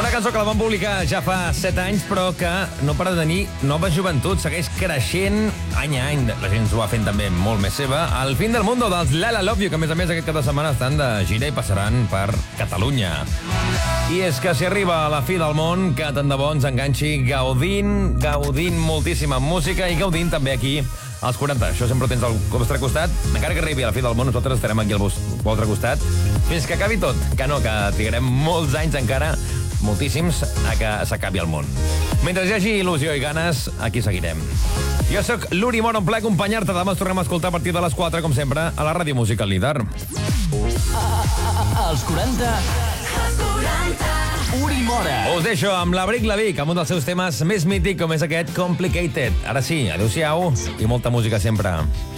Una cançó que la van publicar ja fa 7 anys, però que no para de tenir nova joventut. Segueix creixent any a any. La gent s'ho va fent també molt més seva. El fin del mundo dels Lala Love You, que a més aquest cap de setmana estan de gira i passaran per Catalunya. I és que si arriba a la fi del món, que tant de bo ens enganxi gaudint moltíssima música i gaudint també aquí als 40. Això sempre ho tens al vostre costat. Encara que arribi a la fi del món, nosaltres estarem aquí al vostre costat fins que acabi tot. Que no, que trigarem molts anys encara, moltíssims, a que s'acabi el món. Mentre hi hagi il·lusió i ganes, aquí seguirem. Jo sóc l'Uri Moro, en ple acompanyar-te. Demà ens tornem a escoltar a partir de les 4, com sempre, a la Ràdio Música Líder. Els 40... Uri Mora. Us deixo amb l'Abric Lavic, amb un dels seus temes més mític, com és aquest Complicated. Ara sí, adeu-siau i molta música sempre.